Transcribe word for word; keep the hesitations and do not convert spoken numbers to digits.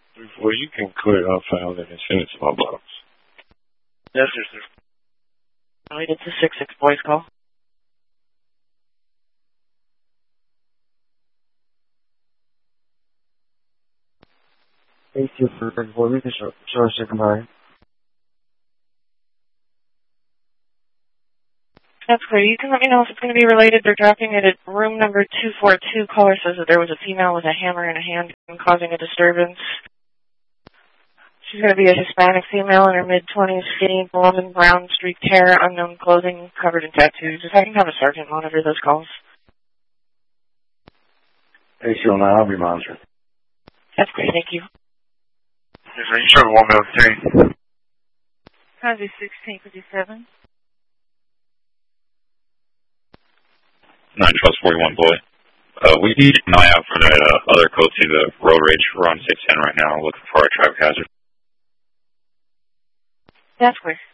Well, you can clear it off file and send it to my box. Yes, sir, sir. Wait, it's a six six voice call. Thank you for informing the source secondary. That's great. You can let me know if it's going to be related. They're dropping it at room number two four two. Caller says that there was a female with a hammer in a hand causing a disturbance. She's going to be a Hispanic female in her mid-twenties, skinny, blonde and brown, streaked hair, unknown clothing, covered in tattoos. If I can have a sergeant monitor those calls. Hey, Seal, now I'll be monitoring. That's great. Thank you. Yes, sir. You show one military. Cosby sixteen fifty-seven. nine twelve forty-one, boy. Uh, we need an eye out for that uh, other code to the road rage. We're on six ten right now, looking for a traffic hazard. That's great.